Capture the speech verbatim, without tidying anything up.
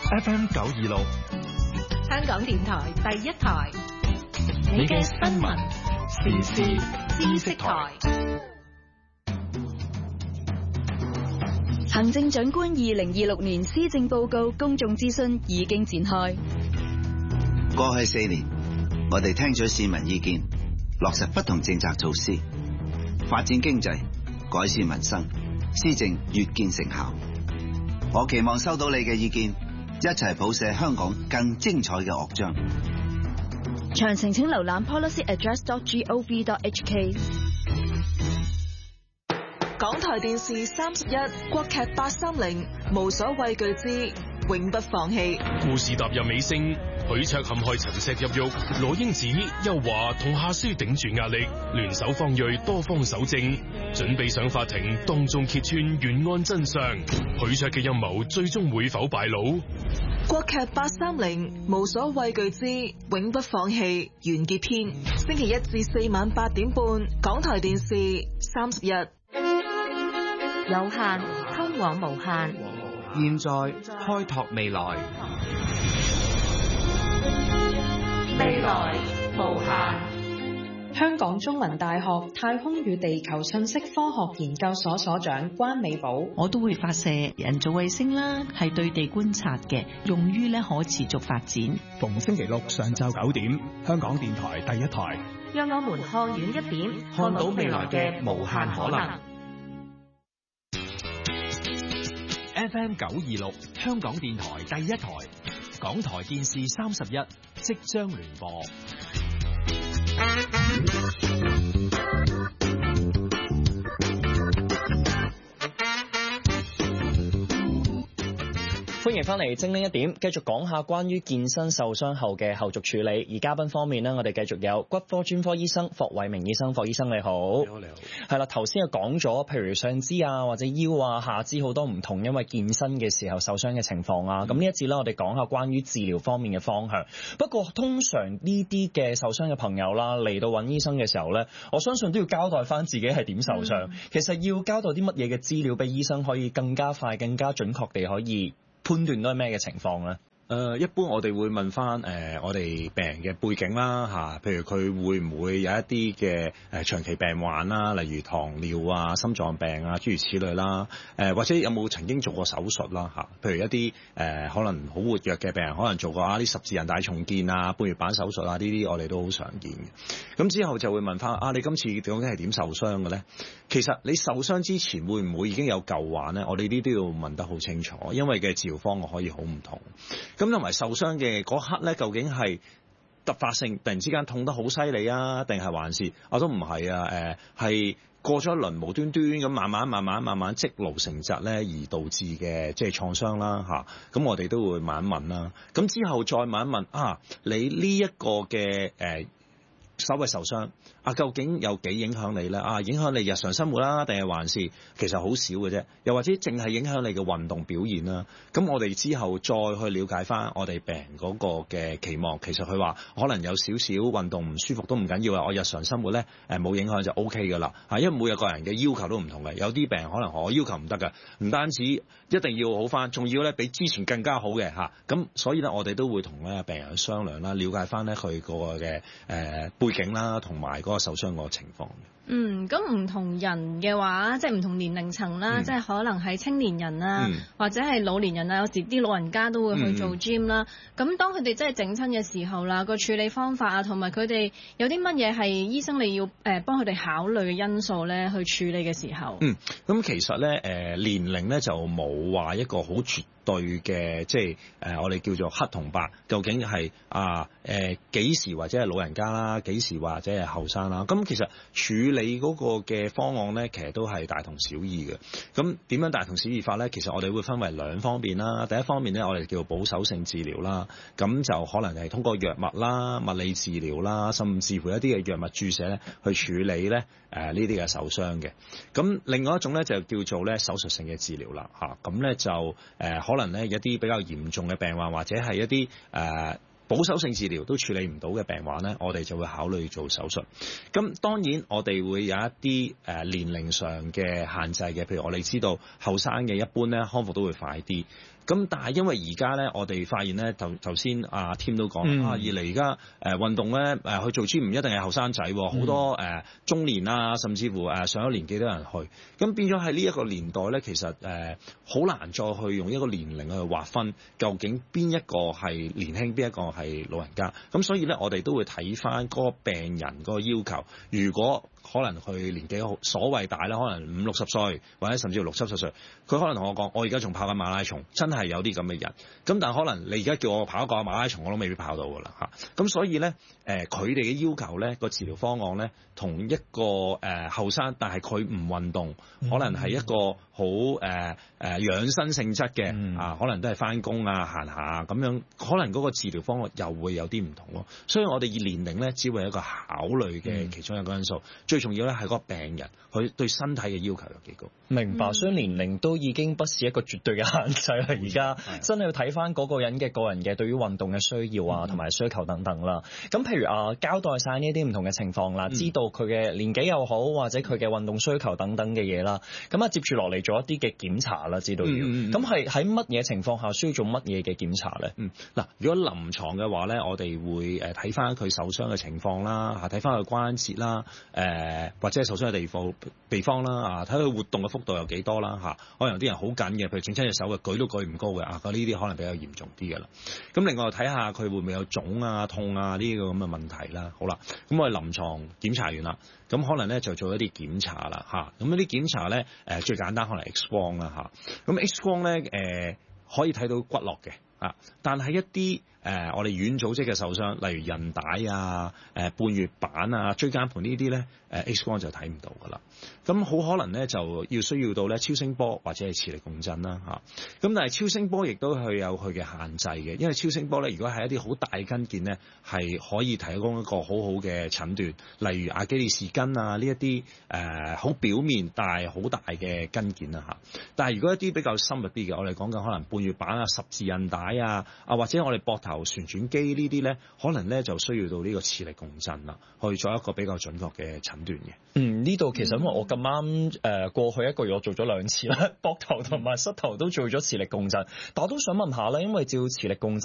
F M 九二六， 香港電台第一台， 你嘅新聞時事知識台。 行政長官二零二六年施政報告公眾諮詢已經展開。 過去四年，我哋聽取市民意見，落實不同政策措施，發展經濟，改善民生，施政越見成效。我期望收到你嘅意見，一齊譜寫香港更精彩嘅樂章。 詳情請瀏覽 policy address dot gov dot h k。 港台電視三十一國劇八三零，無所畏懼之永不放棄。 故事踏入尾聲，許卓陷害陳石入獄，羅英子、邱華同夏書頂住壓力，聯手方銳多方搜證，準備上法庭當眾揭穿懸案真相。許卓嘅陰謀最終會否敗露？ 國劇八三零，無所畏懼之永不放棄完結篇，星期一至四晚八點半，港台電視三十一。 有限通往無限， 現在開拓未來， 未來無限。 香港中文大學太空與地球信息科學研究所所長關美寶， 我都會發射人造衛星啦，係對地觀察嘅，用於咧可持續發展。 逢星期六上晝九點，香港電台第一台， 讓我們看遠一點，看到未來嘅無限可能。 F M 九二六，香港電台第一台，港台電視三十一即將聯播。 歡迎翻嚟精靈一點，繼續講下關於健身受傷後嘅後續處理。而嘉賓方面呢，我哋繼續有骨科專科醫生霍偉明醫生。霍醫生你好。 你好，你好。 係啦，頭先又講咗，譬如上肢啊或者腰啊下肢好多唔同，因為健身嘅時候受傷嘅情況啊。咁呢、嗯、一節咧，我哋講下關於治療方面嘅方向。不過通常呢啲嘅受傷嘅朋友啦，嚟到揾醫生嘅時候咧，我相信都要交代翻自己係點受傷。嗯、其實要交代啲乜嘢嘅資料俾醫生，可以更加快、更加準確地可以判斷到係咩嘅情況咧？ 誒、呃、一般我哋會問翻誒、呃、我哋病人嘅背景啦嚇、啊，譬如佢會唔會有一啲嘅誒長期病患啦，例如糖尿啊、心臟病啊諸如此類啦，誒、呃、或者有冇曾經做過手術啦嚇、啊，譬如一啲誒、呃、可能好活躍嘅病人，可能做過啊啲十字韌帶重建啊、半月板手術啊，呢啲我哋都好常見嘅。咁之後就會問翻啊，你今次究竟係點受傷嘅咧？其實你受傷之前會唔會已經有舊患咧？我哋呢啲都要問得好清楚，因為嘅治療方案可以好唔同。咁同埋受傷嘅嗰刻咧，究竟係突發性突然之間痛得好犀利啊，定係還是我都唔係啊？誒、呃、係過咗一輪無端端咁慢慢慢慢慢慢積勞成疾咧，而導致嘅即係創傷啦嚇。咁、啊、我哋都會問一問啦。咁之後再問一問啊，你呢一個嘅誒、呃、所謂受傷啊，究竟有幾影響你咧？啊，影響你日常生活啦，定係還是其實好少嘅啫？又或者淨係影響你嘅運動表現啦？咁我哋之後再去了解翻我哋病人嗰個嘅期望。其實佢話可能有少少運動唔舒服都唔緊要啊，我日常生活咧誒冇影響就 O K 噶啦。啊，因為每個人嘅要求都唔同嘅，有啲病人可能我要求唔得㗎，唔單止一定要好翻，仲要咧比之前更加好嘅嚇。咁、啊、所以咧，我哋都會同咧病人去商量啦，了解翻咧佢個嘅誒背景啦，同埋嗰個受傷個情況。 嗯，咁唔同人嘅話，即係唔同年齡層啦，嗯、即係可能係青年人啦，嗯、或者係老年人啊，有時啲老人家都會去做 gym 啦。咁、嗯、當佢哋真係整親嘅時候啦，個處理方法啊，同埋佢哋有啲乜嘢係醫生你要誒幫佢哋考慮嘅因素咧，去處理嘅時候。嗯， 咁其實咧誒、呃、年齡咧就冇話一個好絕對嘅，即係誒、呃、我哋叫做黑同白，究竟係啊誒幾時或者係老人家啦，幾時或者係後生啦。咁其實處理嗰個嘅方案咧，其實都係大同小異嘅。咁點樣大同小異法咧？其實我哋會分為兩方面啦。第一方面咧，我哋叫保守性治療啦，咁就可能係通過藥物啦、物理治療啦，甚至乎一啲嘅藥物注射咧，去處理咧誒呢啲嘅受傷嘅。咁另外一種咧就叫做咧手術性嘅治療啦，嚇咁咧就誒、呃、可能咧一啲比較嚴重嘅病患，或者係一啲誒。呃保守性治療都處理唔到嘅病患呢，我哋就會考慮做手術。咁當然我哋會有一啲誒年齡上嘅限制嘅，譬如我哋知道後生嘅一般呢康復都會快啲。 咁但係因為而家咧，我哋發現咧，頭頭先阿添都講、 嗯、 啊，二嚟而家誒運動咧誒、呃、去做 gym 唔一定係後生仔，好、嗯、多誒、呃、中年啊，甚至乎誒、呃、上咗年紀都有人去。咁變咗喺呢一個年代咧，其實誒好、呃、難再去用一個年齡去劃分，究竟邊一個係年輕，邊一個係老人家。咁所以咧，我哋都會睇翻嗰個病人嗰個要求。如果可能佢年紀好所謂大啦，可能五六十歲或者甚至乎六七十歲，佢可能同我講：我而家仲跑緊馬拉松，真係有啲咁嘅人。咁但係可能你而家叫我跑一個馬拉松，我都未必跑到㗎啦嚇。咁所以咧，誒佢哋嘅要求咧，個治療方案咧，同一個誒後生，但係佢唔運動，可能係一個好誒誒養生性質嘅、嗯、啊，可能都係翻工啊、行下咁樣，可能嗰個治療方案又會有啲唔同咯。所以我哋以年齡咧，只會係一個考慮嘅其中一個因素。嗯、最重要咧係嗰個病人佢對身體嘅要求有幾高。 明白，所以年齡都已經不是一個絕對嘅限制啦。而家真係要睇翻嗰個人嘅個人嘅對於運動嘅需要啊，同、嗯、埋需求等等啦。咁譬如啊，交代晒呢啲唔同嘅情況啦、嗯，知道佢嘅年紀又好，或者佢嘅運動需求等等嘅嘢啦。咁啊，接住落嚟做一啲嘅檢查啦，知道要。咁係喺乜嘢情況下需要做乜嘢嘅檢查咧？ 嗯，嗱，如果臨床嘅話咧，我哋會誒睇翻佢受傷嘅情況啦，嚇睇翻佢關節啦，誒、呃、或者係受傷嘅地方地方啦，啊睇佢活動嘅幅度有幾多啦，嚇可能有啲人好緊嘅，譬如整親隻手嘅，舉都舉唔高嘅，啊呢啲可能比較嚴重啲嘅啦。咁另外睇下佢會唔會有腫啊、痛啊呢個咁嘅問題啦。好啦，咁我哋臨床檢查完啦，咁可能咧就做一啲檢查啦，嚇咁一啲檢查咧誒最簡單可能 X 光啦，嚇咁 X 光咧誒、呃、可以睇到骨骼嘅。啊！但係一啲誒、呃、我哋軟組織嘅受傷，例如韌帶啊、誒、呃、半月板啊、椎間盤呢啲咧，誒、呃、X 光就睇唔到噶啦。咁好可能咧就要需要到咧超聲波或者係磁力共振啦嚇。咁、啊、但係超聲波亦都係有佢嘅限制嘅，因為超聲波咧如果係一啲好大筋腱咧，係可以提供一個好好嘅診斷，例如阿基里士筋啊呢一啲誒好表面但係好大嘅筋腱啦嚇。但係如果一啲比較深入啲嘅，我哋講緊可能半月板啊、十字韌帶啊，啊或者我哋膊頭旋轉肌呢啲咧，可能咧就需要到呢個磁力共振啦，去做一個比較準確嘅診斷嘅。 嗯，呢度其實因為我咁啱誒過去一個月我做咗兩次啦，膊頭同埋膝頭都做咗磁力共振，但我都想問下咧，因為照磁力共振。